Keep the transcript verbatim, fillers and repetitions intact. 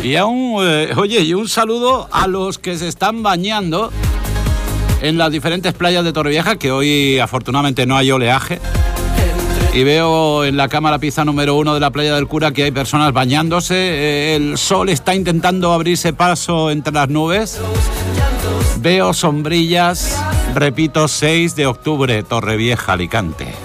Y a un, eh, oye, y un saludo a los que se están bañando en las diferentes playas de Torrevieja, que hoy afortunadamente no hay oleaje. Y veo en la cámara pizza número uno de la playa del Cura que hay personas bañándose. El sol está intentando abrirse paso entre las nubes. Veo sombrillas. Repito, seis de octubre, Torrevieja, Alicante.